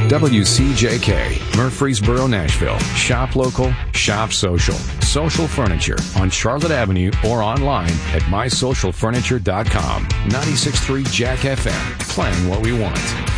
WCJK, Murfreesboro, Nashville. Shop local, shop social. Social Furniture on Charlotte Avenue or online at mysocialfurniture.com. 96.3 Jack FM. Playing what we want.